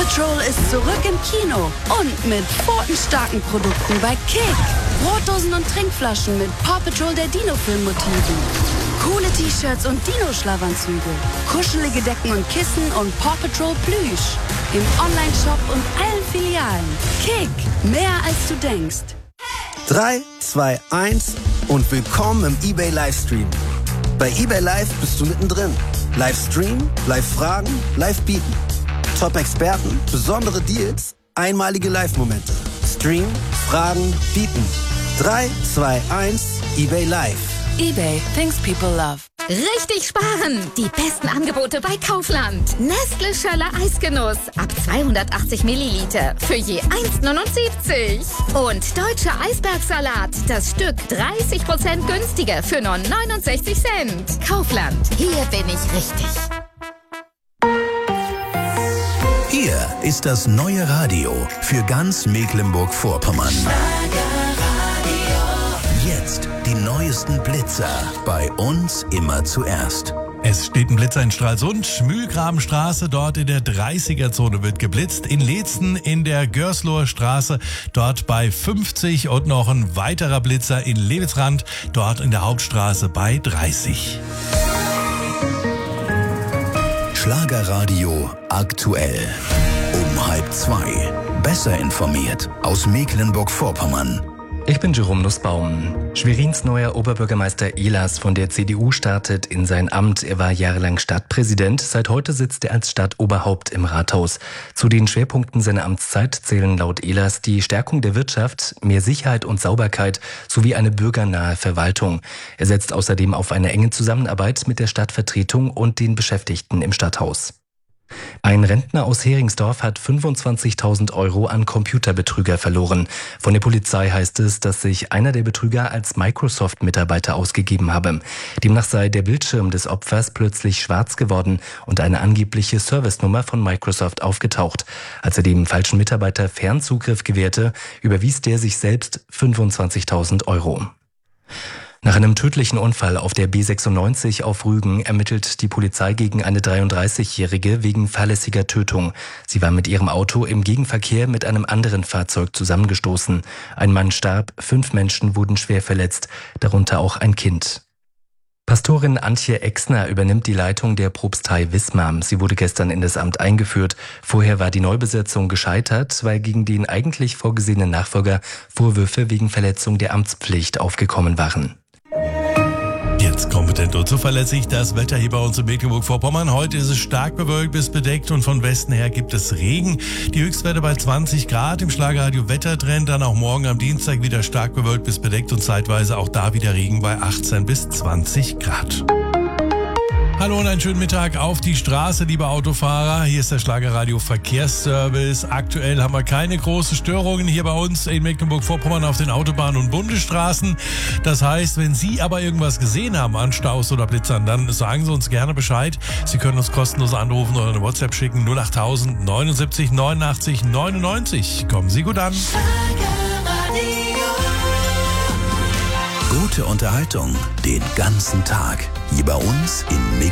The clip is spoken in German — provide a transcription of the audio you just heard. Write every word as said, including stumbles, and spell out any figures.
Patrol ist zurück im Kino und mit pfotenstarken Produkten bei Kick. Brotdosen und Trinkflaschen mit Paw Patrol der Dino-Film-Motiven. Coole T-Shirts und Dino-Schlafanzüge. Kuschelige Decken und Kissen und Paw Patrol Plüsch. Im Online-Shop und allen Filialen. Kick, mehr als du denkst. drei, zwei, eins und willkommen im eBay Livestream. Bei eBay Live bist du mittendrin. Live streamen, live fragen, live bieten. Top-Experten, besondere Deals, einmalige Live-Momente. Stream, fragen, bieten. drei, zwei, eins, eBay Live. eBay, things people love. Richtig sparen! Die besten Angebote bei Kaufland. Nestle Schöller Eisgenuss ab zweihundertachtzig Milliliter für je eins neunundsiebzig. Und Deutscher Eisbergsalat, das Stück dreißig Prozent günstiger für nur neunundsechzig Cent. Kaufland, hier bin ich richtig. Hier ist das neue Radio für ganz Mecklenburg-Vorpommern. Jetzt die neuesten Blitzer. Bei uns immer zuerst. Es steht ein Blitzer in Stralsund, Mühlgrabenstraße, dort in der dreißiger-Zone wird geblitzt. In Leetzen in der Görsloher Straße, dort bei fünfzig und noch ein weiterer Blitzer in Lewitzrand, dort in der Hauptstraße bei dreißig. Schlagerradio aktuell. Um halb zwei. Besser informiert aus Mecklenburg-Vorpommern. Ich bin Jerome Nussbaum. Schwerins neuer Oberbürgermeister Ehlers von der C D U startet in sein Amt. Er war jahrelang Stadtpräsident. Seit heute sitzt er als Stadtoberhaupt im Rathaus. Zu den Schwerpunkten seiner Amtszeit zählen laut Ehlers die Stärkung der Wirtschaft, mehr Sicherheit und Sauberkeit sowie eine bürgernahe Verwaltung. Er setzt außerdem auf eine enge Zusammenarbeit mit der Stadtvertretung und den Beschäftigten im Stadthaus. Ein Rentner aus Heringsdorf hat fünfundzwanzigtausend Euro an Computerbetrüger verloren. Von der Polizei heißt es, dass sich einer der Betrüger als Microsoft-Mitarbeiter ausgegeben habe. Demnach sei der Bildschirm des Opfers plötzlich schwarz geworden und eine angebliche Servicenummer von Microsoft aufgetaucht. Als er dem falschen Mitarbeiter Fernzugriff gewährte, überwies der sich selbst fünfundzwanzigtausend Euro. Nach einem tödlichen Unfall auf der B sechsundneunzig auf Rügen ermittelt die Polizei gegen eine dreiunddreißigjährige wegen fahrlässiger Tötung. Sie war mit ihrem Auto im Gegenverkehr mit einem anderen Fahrzeug zusammengestoßen. Ein Mann starb, fünf Menschen wurden schwer verletzt, darunter auch ein Kind. Pastorin Antje Exner übernimmt die Leitung der Propstei Wismar. Sie wurde gestern in das Amt eingeführt. Vorher war die Neubesetzung gescheitert, weil gegen den eigentlich vorgesehenen Nachfolger Vorwürfe wegen Verletzung der Amtspflicht aufgekommen waren. Jetzt kompetent und zuverlässig das Wetter hier bei uns in Mecklenburg-Vorpommern. Heute ist es stark bewölkt bis bedeckt und von Westen her gibt es Regen. Die Höchstwerte bei zwanzig Grad im Schlagerradio Wettertrend. Dann auch morgen am Dienstag wieder stark bewölkt bis bedeckt und zeitweise auch da wieder Regen bei achtzehn bis zwanzig Grad. Hallo und einen schönen Mittag auf die Straße, liebe Autofahrer. Hier ist der Schlagerradio Verkehrsservice. Aktuell haben wir keine großen Störungen hier bei uns in Mecklenburg-Vorpommern auf den Autobahnen und Bundesstraßen. Das heißt, wenn Sie aber irgendwas gesehen haben an Staus oder Blitzern, dann sagen Sie uns gerne Bescheid. Sie können uns kostenlos anrufen oder eine WhatsApp schicken. null achttausend neunundsiebzig neunundachtzig neunundneunzig. Kommen Sie gut an. Gute Unterhaltung den ganzen Tag. Hier bei uns in Mecklenburg.